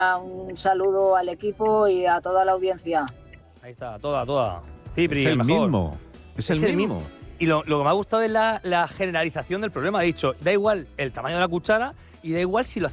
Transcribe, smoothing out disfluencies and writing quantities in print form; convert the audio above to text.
Un saludo al equipo y a toda la audiencia. Ahí está, toda. Cipri, Es el mejor. mismo. Es el mismo. Y lo que me ha gustado es la generalización del problema. Ha dicho, da igual el tamaño de la cuchara y da igual si lo